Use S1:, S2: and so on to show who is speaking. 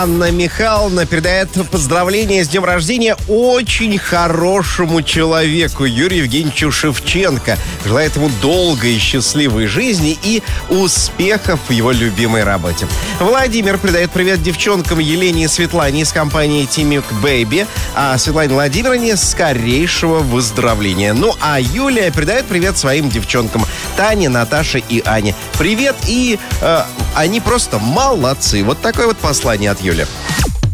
S1: Анна Михайловна передает поздравления с днем рождения очень хорошему человеку, Юрию Евгеньевичу Шевченко. Желает ему долгой и счастливой жизни и успехов в его любимой работе. Владимир передает привет девчонкам Елене и Светлане из компании Тимик Бэйби, а Светлане Владимировне скорейшего выздоровления. Ну, а Юлия передает привет своим девчонкам Тане, Наташе и Ане. Привет, и они просто молодцы. Вот такое вот послание от Юли.